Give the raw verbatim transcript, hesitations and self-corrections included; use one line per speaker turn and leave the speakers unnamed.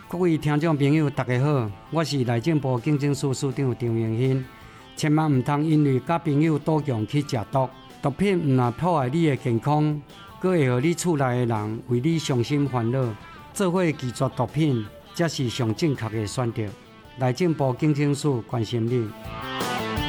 各位听众朋友，大家好，我是内政部警政署署长张明兴。千万唔通因为甲朋友赌强去食毒，毒品唔但破坏你的健康，佫会互你厝内的人为你伤心烦恼。做伙拒绝毒品，才是上正确的选择。内政部警政署关心你。